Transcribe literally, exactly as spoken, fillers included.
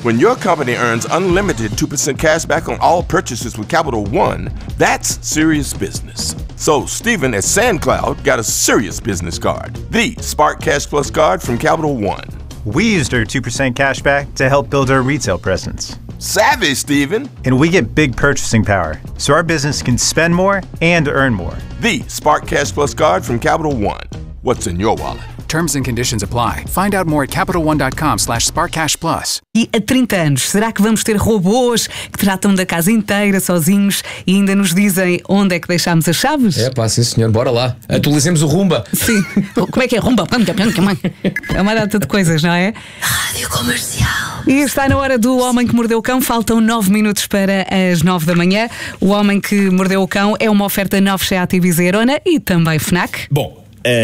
When your company earns unlimited two percent cash back on all purchases with Capital One, that's serious business. So Stephen at SandCloud got a serious business card, the Spark Cash Plus card from Capital One. We used our two percent cash back to help build our retail presence. Savvy, Stephen. And we get big purchasing power, so our business can spend more and earn more. The Spark Cash Plus card from Capital One. What's in your wallet? Terms and conditions apply. Find out more at capital one dot com slash spark cash plus. E a trinta anos, será que vamos ter robôs que tratam da casa inteira sozinhos e ainda nos dizem onde é que deixámos as chaves? É pá, sim senhor, bora lá. Atualizemos o Rumba. Sim. Como é que é? Rumba? É uma data de coisas, não é? Rádio Comercial. E está na hora do Homem que Mordeu o Cão. Faltam nove minutos para as nove da manhã. O Homem que Mordeu o Cão é uma oferta nova Seat Ibiza Arona e também FNAC. Bom,